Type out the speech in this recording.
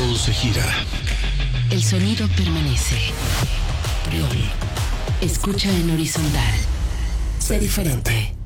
todo se gira. El sonido permanece. Prion. Escucha en horizontal. Sé diferente.